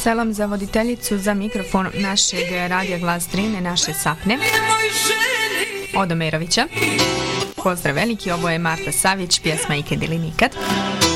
Selam za voditeljicu za mikrofon našeg radija Glas Drine, naše sapne, Odo Merovića. Pozdrav veliki, ovo je Marta Savić, pjesma Ikad ili nikad.